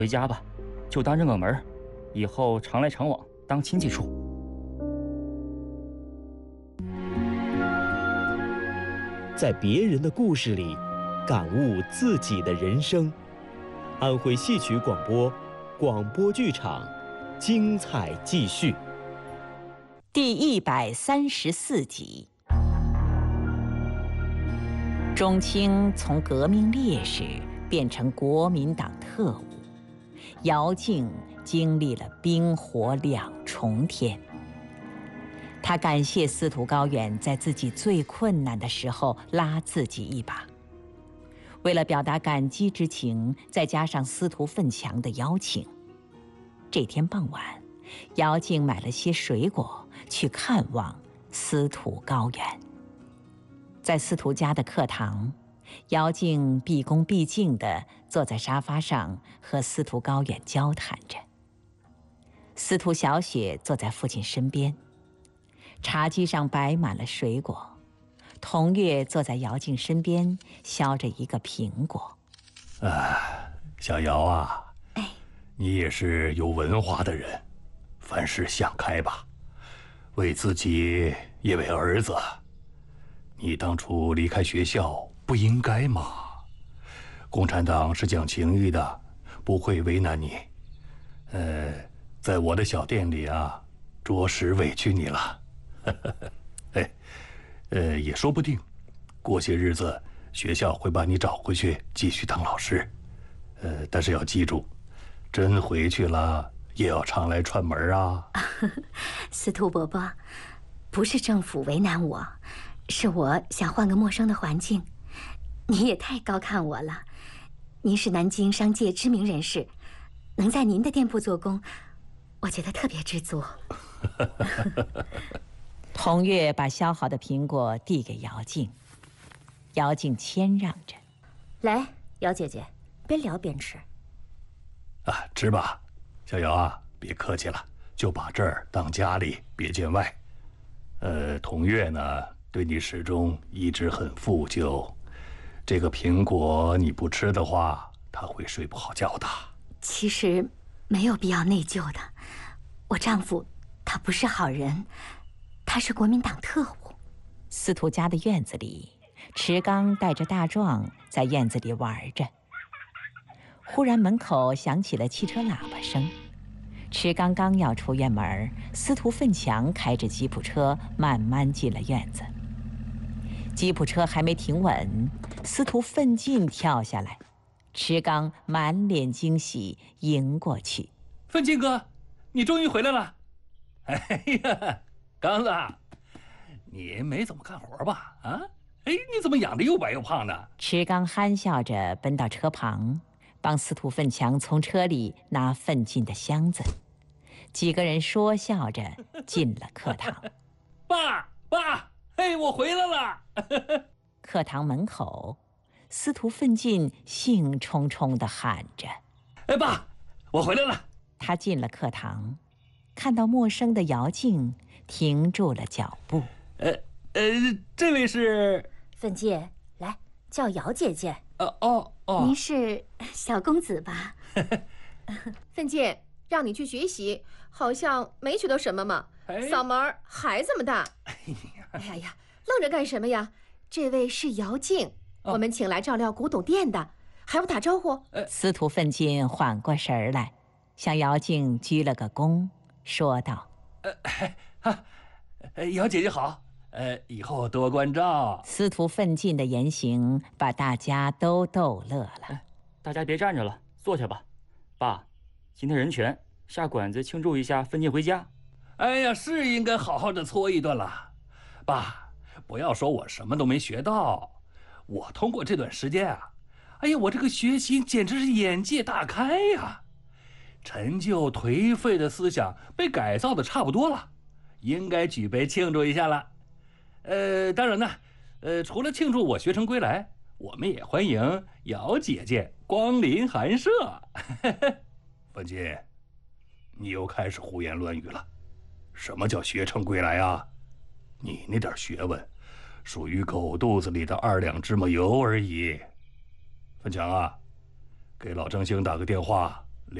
回家吧，就当认个门儿，以后常来常往，当亲戚处。 在别人的故事里，感悟自己的人生。安徽戏曲广播，广播剧场，精彩继续。 第134集。钟青从革命烈士变成国民党特务，姚静经历了冰火两重天。他感谢司徒高远在自己最困难的时候拉自己一把。为了表达感激之情，再加上司徒奋强的邀请，这天傍晚，姚静买了些水果去看望司徒高远。在司徒家的客堂，姚静毕恭毕敬地坐在沙发上和司徒高远交谈着。司徒小雪坐在父亲身边，茶几上摆满了水果。童月坐在姚静身边，削着一个苹果。 小姚啊， 哎， 你也是有文化的人，凡事想开吧，为自己也为儿子。你当初离开学校不应该吗？共产党是讲情义的，不会为难你。在我的小店里啊，着实委屈你了。也说不定，过些日子学校会把你找回去继续当老师。但是要记住，真回去了也要常来串门啊。 司徒伯伯，不是政府为难我，是我想换个陌生的环境。你也太高看我了，您是南京商界知名人士，能在您的店铺做工，我觉得特别知足。 童月把削好的苹果递给姚静，姚静谦让着：“ 来，姚姐姐，边聊边吃。” 吃吧，小姚啊，别客气了，就把这儿当家里，别见外。童月呢，对你始终一直很负疚，这个苹果你不吃的话，他会睡不好觉的。 其实没有必要内疚的，我丈夫他不是好人。他是国民党特务。 司徒家的院子里，池刚带着大壮在院子里玩着。忽然门口响起了汽车喇叭声，池刚刚要出院门，司徒奋强开着吉普车慢慢进了院子。吉普车还没停稳，司徒奋进跳下来，池刚满脸惊喜迎过去：“ 奋进哥，你终于回来了！哎呀！”刚子，你没怎么干活吧？你怎么养得又白又胖的？ 池刚憨笑着奔到车旁，帮司徒奋强从车里拿奋进的箱子。几个人说笑着进了课堂。 爸，我回来了！ 课堂门口，司徒奋进兴冲冲地喊着：“ 爸，我回来了！” 他进了课堂，看到陌生的姚静，停住了脚步。 这位是奋进，来叫姚姐姐。您是小公子吧？ 奋进，让你去学习，好像没学到什么嘛。嗓门还这么大。哎呀，愣着干什么呀？这位是姚静，我们请来照料古董店的，还不打招呼？ 司徒奋进缓过神来，向姚静鞠了个躬，说道：“ 姚姐姐好，以后多关照。” 司徒奋进的言行把大家都逗乐了。 大家别站着了，坐下吧。爸，今天人权，下馆子庆祝一下奋进回家。 哎呀，是应该好好的搓一顿了。爸，不要说我什么都没学到，我通过这段时间啊，我这个学习简直是眼界大开呀。陈旧颓废的思想被改造的差不多了，应该举杯庆祝一下了。当然呢，除了庆祝我学成归来，我们也欢迎姚姐姐光临寒舍。奋进，你又开始胡言乱语了。什么叫学成归来啊？你那点学问，属于狗肚子里的2两芝麻油而已。奋强啊，给老郑星打个电话，